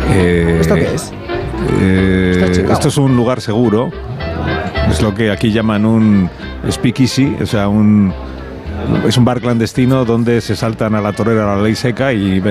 ¿Esto qué es? Esto es un lugar seguro. Es lo que aquí llaman un speakeasy, o sea, es un bar clandestino donde se saltan a la torera la ley seca y